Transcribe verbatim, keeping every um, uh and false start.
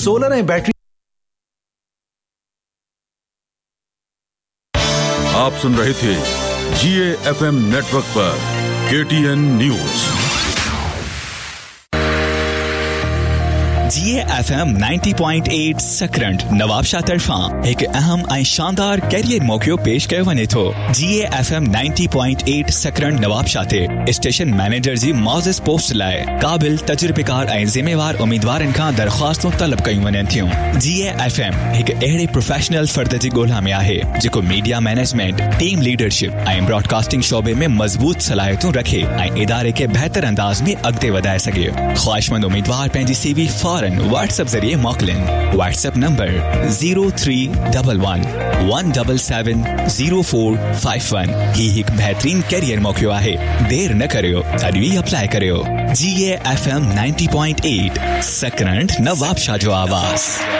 Solar ऐं battery. आप सुन रहे थे जीए एफएम नेटवर्क पर केटीएन न्यूज। जीए एफएम नब्बे पॉइंट आठ सकरंट नवाबशाह तरफा एक अहम ऐं शानदार कैरियर मौक़ो पेश कयो वञे थो। जीए एफएम नब्बे पॉइंट आठ सकरंट नवाबशाह ते स्टेशन मैनेजर जी मौज़िज़ पोस्ट लाइ क़ाबिल तजुर्बेकार ऐं ज़िम्मेवार उम्मीदवारनि खां दरख़्वास्तूं तलब कयूं वञनि थियूं। जीए एफएम हिकु अहिड़े प्रोफेशनल फ़र्द जी ॻोल्हा में आहे जेको मीडिया मैनेजमेंट, टीम लीडरशिप ऐं ब्रॉडकास्टिंग शोबे में मज़बूत सलाहियतूं रखे ऐं इदारे खे बहितर अंदाज़ में अॻिते वधाए सघे। ख़्वाहिशमंद उम्मीदवार पंहिंजी सीवी फौरन व्हाट्सएप जरिए मोकिलिन। WhatsApp number zero three one one one seven seven zero four five one. ही हिकु बेहतरीन कैरियर मौक़ो आहे। देर न करियो, अॼु ई अप्लाई करियो। जीए एफएम नब्बे पॉइंट आठ सकरंट नवाबशाह जो आवाज़।